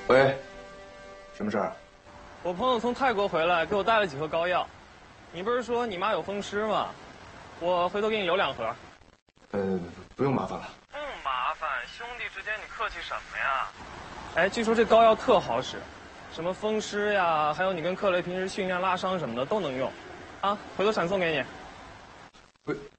喂，什么事儿？ 我朋友从泰国回来，给我带了几盒膏药。你不是说你妈有风湿吗？我回头给你留2盒。 不用麻烦了。 不麻烦，兄弟之间你客气什么呀？哎，据说这膏药特好使，什么风湿呀，还有你跟克雷平时训练拉伤什么的都能用。啊，回头闪送给你。 不。